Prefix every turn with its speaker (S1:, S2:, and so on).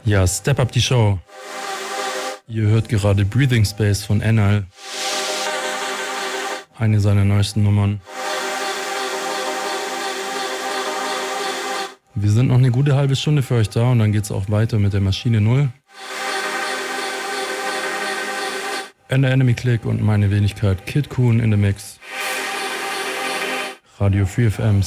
S1: Ja, Step Up die Show. Ihr hört gerade Breathing Space von Enal. Eine seiner neuesten Nummern. Wir sind noch eine gute halbe Stunde für euch da und dann geht's auch weiter mit der Maschine 0. And the Enemy Click und meine Wenigkeit Kid Kuhn in the Mix. Radio Free FM